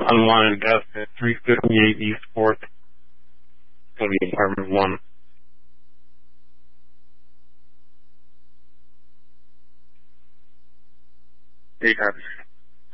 unwanted death at 358 East 4th. It's going to be apartment 1. Hey, copies.